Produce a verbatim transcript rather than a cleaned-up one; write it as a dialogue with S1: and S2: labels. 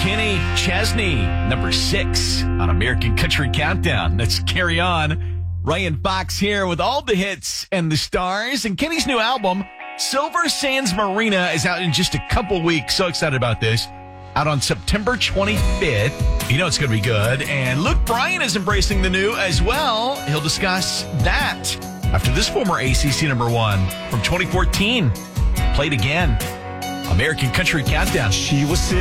S1: Kenny Chesney, number six on American Country Countdown. Let's carry on. Ryan Fox here with all the hits and the stars. And Kenny's new album, Silver Sands Marina, is out in just a couple weeks. So excited about this. Out on September twenty-fifth. You know it's going to be good. And Luke Bryan is embracing the new as well. He'll discuss that after this former A C C number one from twenty fourteen. Played again. American Country Countdown.
S2: She was sitting